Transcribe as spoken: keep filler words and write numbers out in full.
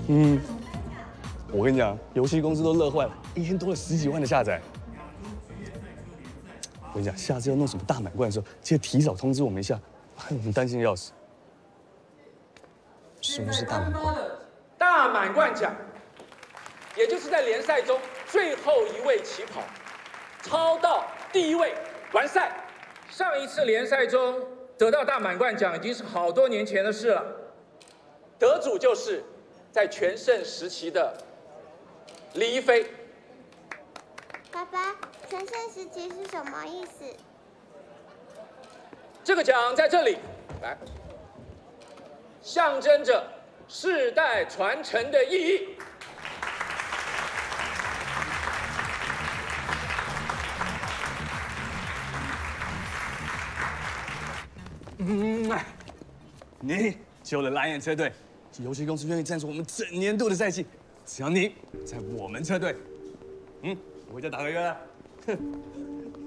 嗯，我跟你讲，游戏公司都乐坏了，一天多了十几万的下载。我跟你讲，下次要弄什么大满贯的时候，记得提早通知我们一下，我们担心的要死。什么是大满贯？ 大满贯奖，也就是在联赛中最后一位起跑，超到第一位完赛。上一次联赛中得到大满贯奖已经是好多年前的事了，得主就是在全盛时期的李一飞。 爸爸，全盛时期是什么意思？ 这个奖在这里，来，象征着世代传承的意义。 嗯，你救了蓝眼车队，游戏公司愿意赞助我们整年度的赛季，只要你在我们车队。嗯，我回家打个歌了。哼。